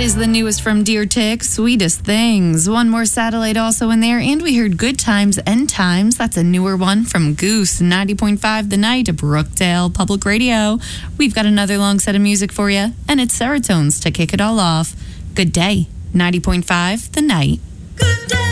is the newest from Deer Tick, Sweetest Things. One more satellite also in there, and we heard Good Times, End Times. That's a newer one from Goose, 90.5 The Night, Brookdale Public Radio. We've got another long set of music for you, and it's Seratones to kick it all off. Good day, 90.5 The Night. Good day.